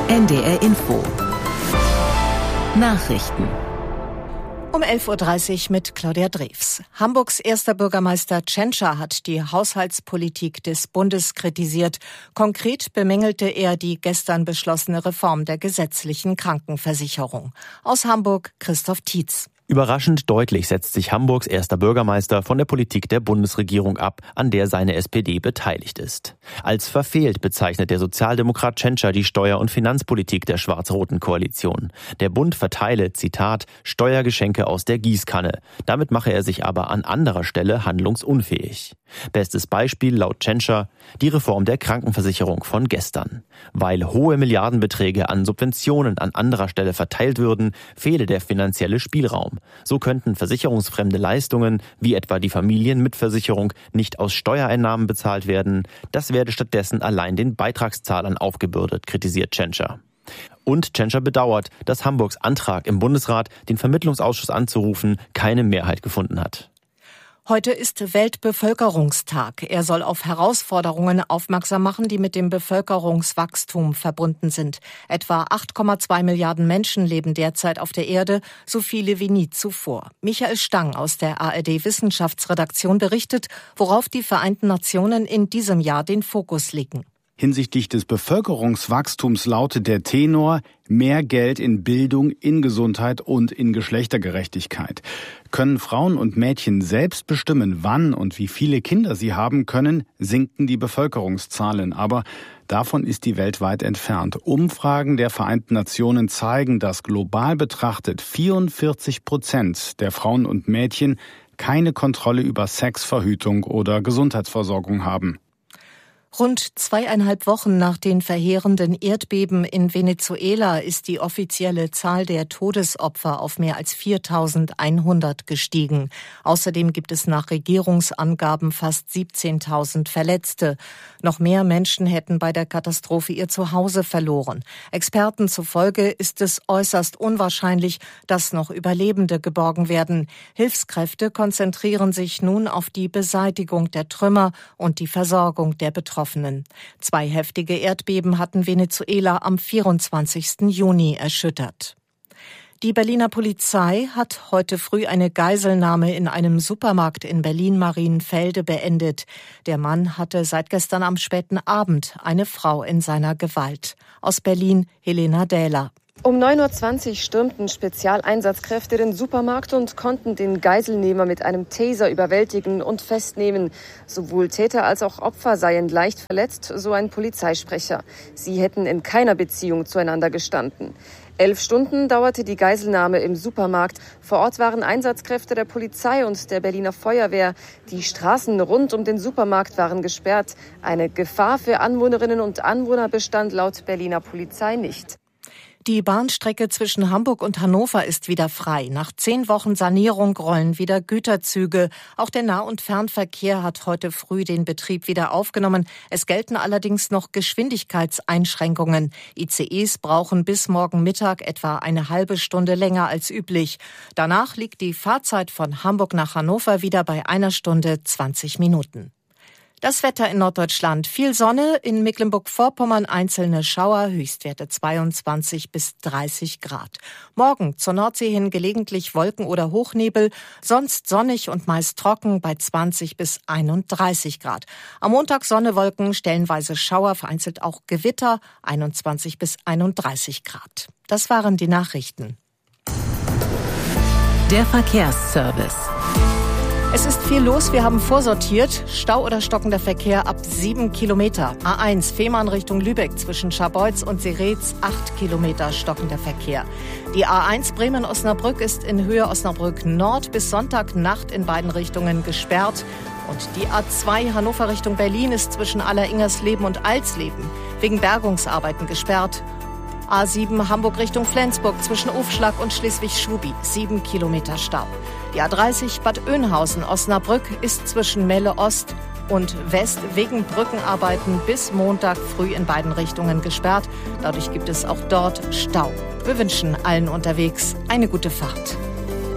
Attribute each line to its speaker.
Speaker 1: NDR Info. Nachrichten.
Speaker 2: Um 11.30 Uhr mit Claudia Drews. Hamburgs erster Bürgermeister Tschentscher hat die Haushaltspolitik des Bundes kritisiert. Konkret bemängelte er die gestern beschlossene Reform der gesetzlichen Krankenversicherung. Aus Hamburg Christoph Tietz.
Speaker 3: Überraschend deutlich setzt sich Hamburgs erster Bürgermeister von der Politik der Bundesregierung ab, an der seine SPD beteiligt ist. Als verfehlt bezeichnet der Sozialdemokrat Tschentscher die Steuer- und Finanzpolitik der schwarz-roten Koalition. Der Bund verteile, Zitat, Steuergeschenke aus der Gießkanne. Damit mache er sich aber an anderer Stelle handlungsunfähig. Bestes Beispiel laut Tschentscher die Reform der Krankenversicherung von gestern. Weil hohe Milliardenbeträge an Subventionen an anderer Stelle verteilt würden, fehle der finanzielle Spielraum. So könnten versicherungsfremde Leistungen, wie etwa die Familienmitversicherung, nicht aus Steuereinnahmen bezahlt werden. Das werde stattdessen allein den Beitragszahlern aufgebürdet, kritisiert Tschentscher. Und Tschentscher bedauert, dass Hamburgs Antrag im Bundesrat, den Vermittlungsausschuss anzurufen, keine Mehrheit gefunden hat.
Speaker 2: Heute ist Weltbevölkerungstag. Er soll auf Herausforderungen aufmerksam machen, die mit dem Bevölkerungswachstum verbunden sind. Etwa 8,2 Milliarden Menschen leben derzeit auf der Erde, so viele wie nie zuvor. Michael Stang aus der ARD-Wissenschaftsredaktion berichtet, worauf die Vereinten Nationen in diesem Jahr den Fokus legen.
Speaker 4: Hinsichtlich des Bevölkerungswachstums lautet der Tenor: mehr Geld in Bildung, in Gesundheit und in Geschlechtergerechtigkeit. Können Frauen und Mädchen selbst bestimmen, wann und wie viele Kinder sie haben können, sinken die Bevölkerungszahlen. Aber davon ist die Welt weit entfernt. Umfragen der Vereinten Nationen zeigen, dass global betrachtet 44% der Frauen und Mädchen keine Kontrolle über Sex, Verhütung oder Gesundheitsversorgung haben.
Speaker 2: Rund 2,5 Wochen nach den verheerenden Erdbeben in Venezuela ist die offizielle Zahl der Todesopfer auf mehr als 4.100 gestiegen. Außerdem gibt es nach Regierungsangaben fast 17.000 Verletzte. Noch mehr Menschen hätten bei der Katastrophe ihr Zuhause verloren. Experten zufolge ist es äußerst unwahrscheinlich, dass noch Überlebende geborgen werden. Hilfskräfte konzentrieren sich nun auf die Beseitigung der Trümmer und die Versorgung der Betroffenen. 2 heftige Erdbeben hatten Venezuela am 24. Juni erschüttert. Die Berliner Polizei hat heute früh eine Geiselnahme in einem Supermarkt in Berlin-Marienfelde beendet. Der Mann hatte seit gestern am späten Abend eine Frau in seiner Gewalt. Aus Berlin Helena Dähler.
Speaker 5: Um 9.20 Uhr stürmten Spezialeinsatzkräfte den Supermarkt und konnten den Geiselnehmer mit einem Taser überwältigen und festnehmen. Sowohl Täter als auch Opfer seien leicht verletzt, so ein Polizeisprecher. Sie hätten in keiner Beziehung zueinander gestanden. 11 Stunden dauerte die Geiselnahme im Supermarkt. Vor Ort waren Einsatzkräfte der Polizei und der Berliner Feuerwehr. Die Straßen rund um den Supermarkt waren gesperrt. Eine Gefahr für Anwohnerinnen und Anwohner bestand laut Berliner Polizei nicht.
Speaker 2: Die Bahnstrecke zwischen Hamburg und Hannover ist wieder frei. Nach 10 Wochen Sanierung rollen wieder Güterzüge. Auch der Nah- und Fernverkehr hat heute früh den Betrieb wieder aufgenommen. Es gelten allerdings noch Geschwindigkeitseinschränkungen. ICEs brauchen bis morgen Mittag etwa eine halbe Stunde länger als üblich. Danach liegt die Fahrzeit von Hamburg nach Hannover wieder bei 1 Stunde 20 Minuten. Das Wetter in Norddeutschland: viel Sonne, in Mecklenburg-Vorpommern einzelne Schauer, Höchstwerte 22 bis 30 Grad. Morgen zur Nordsee hin gelegentlich Wolken oder Hochnebel, sonst sonnig und meist trocken bei 20 bis 31 Grad. Am Montag Sonne, Wolken, stellenweise Schauer, vereinzelt auch Gewitter, 21 bis 31 Grad. Das waren die Nachrichten.
Speaker 1: Der Verkehrsservice.
Speaker 2: Es ist viel los, wir haben vorsortiert. Stau oder stockender Verkehr ab 7 Kilometer. A1 Fehmarn Richtung Lübeck zwischen Scharbeutz und Seretz 8 Kilometer stockender Verkehr. Die A1 Bremen-Osnabrück ist in Höhe Osnabrück Nord bis Sonntagnacht in beiden Richtungen gesperrt. Und die A2 Hannover Richtung Berlin ist zwischen Alleringersleben und Alsleben wegen Bergungsarbeiten gesperrt. A7 Hamburg Richtung Flensburg zwischen Ufschlag und Schleswig-Schubi 7 Kilometer Stau. Die A30 Bad Oeynhausen-Osnabrück ist zwischen Melle Ost und West wegen Brückenarbeiten bis Montag früh in beiden Richtungen gesperrt. Dadurch gibt es auch dort Stau. Wir wünschen allen unterwegs eine gute Fahrt.